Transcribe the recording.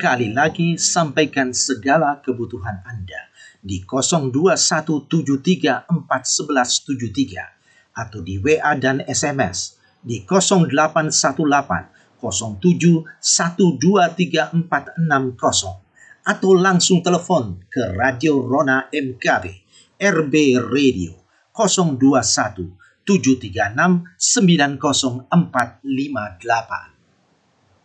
Sekali lagi sampaikan segala kebutuhan Anda di 02173411173 atau di WA dan SMS di 0818 07 123460 atau langsung telepon ke Radio Rona MKB RB Radio 021 736 90458.